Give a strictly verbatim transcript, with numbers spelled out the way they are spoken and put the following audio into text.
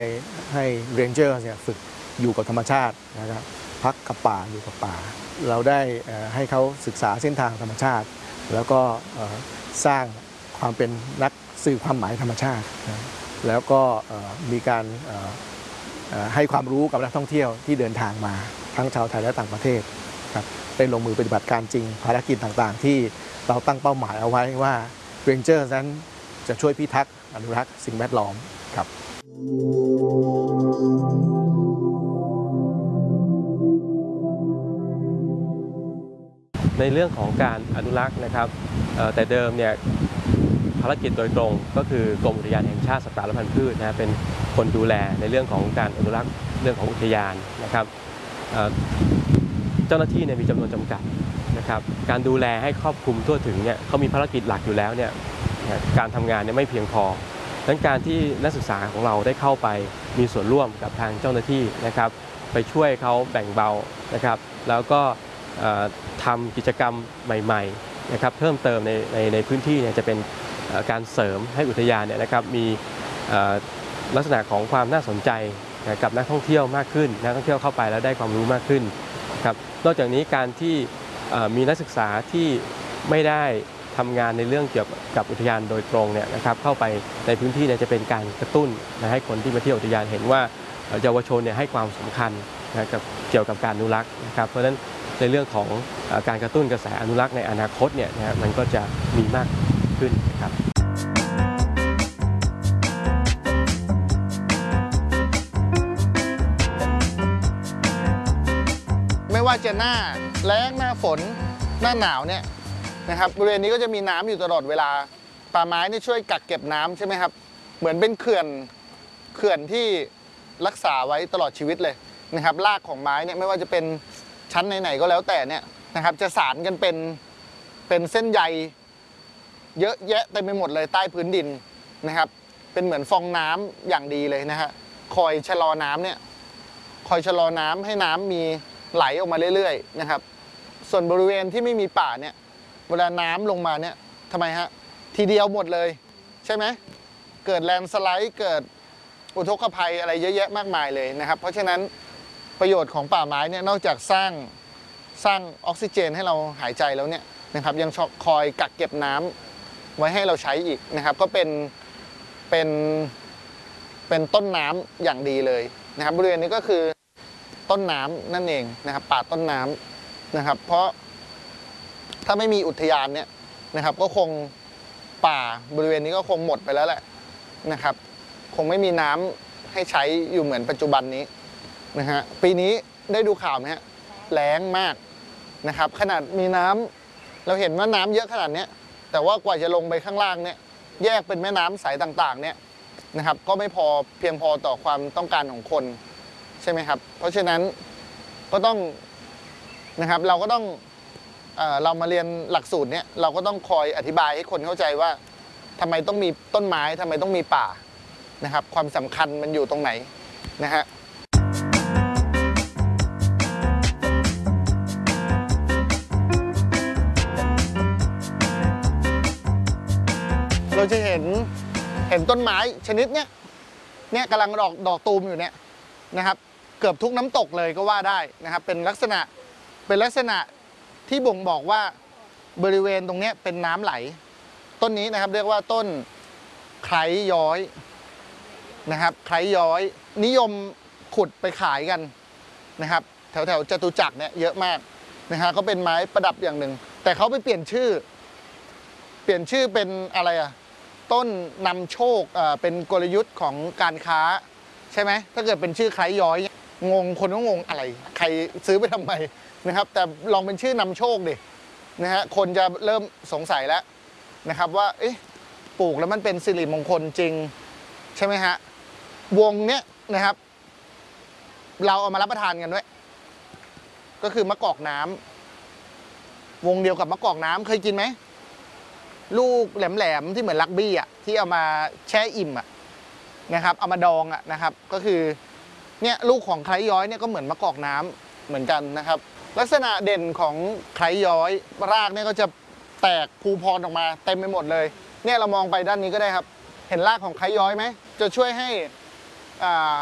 ให้เรนเจอร์เนี่ยฝึกอยู่กับธรรมชาตินะครับพักกับป่าอยู่กับป่าเราได้ให้เขาศึกษาเส้นทางธรรมชาติแล้วก็สร้างความเป็นนักสื่อความหมายธรรมชาติแล้วก็มีการให้ความรู้กับนักท่องเที่ยวที่เดินทางมาทั้งชาวไทยและต่างประเทศครับได้ลงมือปฏิบัติการจริงภารกิจต่างๆที่เราตั้งเป้าหมายเอาไว้ว่าเรนเจอร์นั้นจะช่วยพิทักษ์อนุรักษ์สิ่งแวดล้อมครับในเรื่องของการอนุรักษ์นะครับแต่เดิมเนี่ยภารกิจโดยตรงก็คือกรมอุทยานแห่งชาติสัตว์ป่าและพันธุ์พืชนะเป็นคนดูแลในเรื่องของการอนุรักษ์เรื่องของอุทยานนะครับเจ้าหน้าที่เนี่ยมีจำนวนจำกัดนะครับการดูแลให้ครอบคลุมทั่วถึงเนี่ยเขามีภารกิจหลักอยู่แล้วเนี่ยการทำงานเนี่ยไม่เพียงพอดังนั้นการที่นักศึกษาของเราได้เข้าไปมีส่วนร่วมกับทางเจ้าหน้าที่นะครับไปช่วยเขาแบ่งเบานะครับแล้วก็ทำกิจกรรมใหม่ๆนะครับเพิ่มเติมในในในพื้นที่เนี่ยจะเป็นการเสริมให้อุทยานเนี่ยนะครับมีลักษณะของความน่าสนใจกับนักท่องเที่ยวมากขึ้นนักท่องเที่ยวเข้าไปแล้วได้ความรู้มากขึ้นครับนอกจากนี้การที่มีนักศึกษาที่ไม่ได้ทำงานในเรื่องเกี่ยวกับอุทยานโดยตรงเนี่ยนะครับเข้าไปในพื้นที่เนี่ยจะเป็นการกระตุ้นให้คนที่มาเที่ยวอุทยานเห็นว่าเยาวชนเนี่ยให้ความสำคัญนะกับเกี่ยวกับการอนุรักษ์นะครับเพราะฉะนั้นในเรื่องของการกระตุ้นกระแสอนุรักษ์ในอนาคตเนี่ยนะมันก็จะมีมากขึ้นนะครับไม่ว่าจะหน้าแล้งหน้าฝนหน้าหนาวเนี่ยนะครับบริเวณนี้ก็จะมีน้ำอยู่ตลอดเวลาป่าไม้นี่ช่วยกักเก็บน้ำใช่ไหมครับเหมือนเป็นเขื่อนเขื่อนที่รักษาไว้ตลอดชีวิตเลยนะครับรากของไม้เนี่ยไม่ว่าจะเป็นชั้นไหนๆก็แล้วแต่เนี่ยนะครับจะสานกันเป็นเป็นเส้นใยเยอะแยะเต็มไปหมดเลยใต้พื้นดินนะครับเป็นเหมือนฟองน้ำอย่างดีเลยนะฮะคอยชะลอน้ำเนี่ยคอยชะลอน้ำให้น้ำมีไหลออกมาเรื่อยๆนะครับส่วนบริเวณที่ไม่มีป่าเนี่ยเวลาน้ำลงมาเนี่ยทำไมฮะทีเดียวหมดเลยใช่ไหมเกิดแลนสไลด์เกิดอุทกภัยอะไรเยอะแยะมากมายเลยนะครับเพราะฉะนั้นประโยชน์ของป่าไม้เนี่ยนอกจากสร้างสร้างออกซิเจนให้เราหายใจแล้วเนี่ยนะครับยังคอยกักเก็บน้ำไว้ให้เราใช้อีกนะครับก็เป็นเป็นเป็นต้นน้ำอย่างดีเลยนะครับบริเวณนี้ก็คือต้นน้ำนั่นเองนะครับป่าต้นน้ำนะครับเพราะถ้าไม่มีอุทยานเนี่ยนะครับก็คงป่าบริเวณนี้ก็คงหมดไปแล้วแหละนะครับคงไม่มีน้ำให้ใช้อยู่เหมือนปัจจุบันนี้นะฮะปีนี้ได้ดูข่าวไหมฮะแล้งมากนะครับขนาดมีน้ำเราเห็นว่าน้ำเยอะขนาดนี้แต่ว่ากว่าจะลงไปข้างล่างเนี่ยแยกเป็นแม่น้ำสายต่างๆเนี่ยนะครับก็ไม่พอเพียงพอต่อความต้องการของคนใช่ไหมครับเพราะฉะนั้นก็ต้องนะครับเราก็ต้องเอ่อเรามาเรียนหลักสูตรเนี่ยเราก็ต้องคอยอธิบายให้คนเข้าใจว่าทำไมต้องมีต้นไม้ทำไมต้องมีป่านะครับความสำคัญมันอยู่ตรงไหนนะฮะเราจะเห็นเห็นต้นไม้ชนิดเนี้ยเนี่ยกำลังดอกดอกตูมอยู่เนี่ยนะครับเกือบทุกน้ำตกเลยก็ว่าได้นะครับเป็นลักษณะเป็นลักษณะที่บ่งบอกว่าบริเวณตรงนี้เป็นน้ำไหลต้นนี้นะครับเรียกว่าต้นไคร้ย้อยนะครับไคร้ย้อยนิยมขุดไปขายกันนะครับแถวแถวจตุจักรเนี่ยเยอะมากนะฮะก็เป็นไม้ประดับอย่างหนึ่งแต่เขาไปเปลี่ยนชื่อเปลี่ยนชื่อเป็นอะไรอะต้นนำโชคอ่าเป็นกลยุทธ์ของการค้าใช่ไหมถ้าเกิดเป็นชื่อไคร้ย้อยงงคนก็งงอะไรใครซื้อไปทำไมนะครับแต่ลองเป็นชื่อนำโชคดินะฮะคนจะเริ่มสงสัยแล้วนะครับว่าเอ๊ะปลูกแล้วมันเป็นสิริมงคลจริงใช่ไหมฮะวงเนี้ยนะครับเราเอามารับประทานกันด้วยก็คือมะกอกน้ำวงเดียวกับมะกอกน้ำเคยกินไหมลูกแหลมๆที่เหมือนลักบี้อ่ะที่เอามาแช่อิ่มอ่ะนะครับเอามาดองอ่ะนะครับก็คือเนี่ยลูกของไคร้ย้อยเนี่ยก็เหมือนมะกอกน้ำเหมือนกันนะครับลักษณะเด่นของไคร้ย้อยรากเนี่ยก็จะแตกภูพรออกมาเต็มไปหมดเลยเนี่ยเรามองไปด้านนี้ก็ได้ครับเห็นรากของไคร้ย้อยไหมจะช่วยให้อ่า